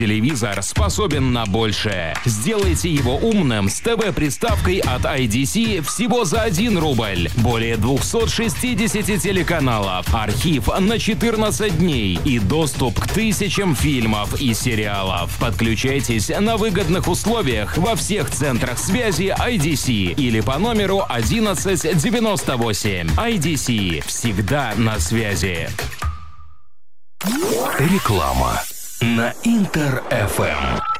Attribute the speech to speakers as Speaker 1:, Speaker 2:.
Speaker 1: Телевизор способен на большее. Сделайте его умным с ТВ-приставкой от IDC всего за 1 рубль. Более 260 телеканалов, архив на 14 дней и доступ к тысячам фильмов и сериалов. Подключайтесь на выгодных условиях во всех центрах связи IDC или по номеру 1198. IDC всегда на связи.
Speaker 2: Реклама на Интер-ФМ.